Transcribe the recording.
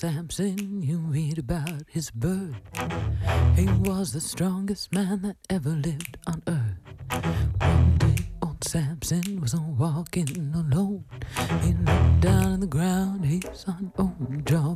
Samson, you read about his birth. He was the strongest man that ever lived on earth. One day, old Samson was walking alone. He looked down on the ground, he saw an old jaw.